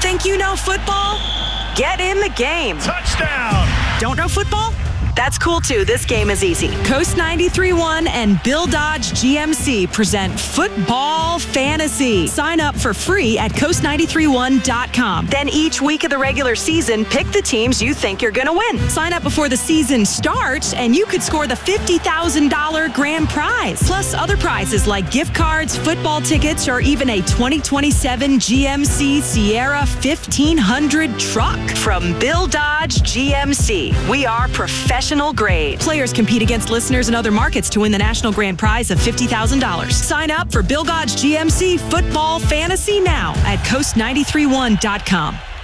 Think you know football? Get in the game. Touchdown. Don't know football? That's cool too. This game is easy. Coast 93.1 and Bill Dodge GMC present Football Fantasy. Sign up for free at coast931.com. Then each week of the regular season, pick the teams you think you're going to win. Sign up before the season starts and you could score the $50,000 grand prize. Plus other prizes like gift cards, football tickets, or even a 2027 GMC Sierra 1500 truck. From Bill Dodge GMC, we are professional grade. Players compete against listeners in other markets to win the national grand prize of $50,000. Sign up for Bill Dodge GMC Football Fantasy now at coast931.com.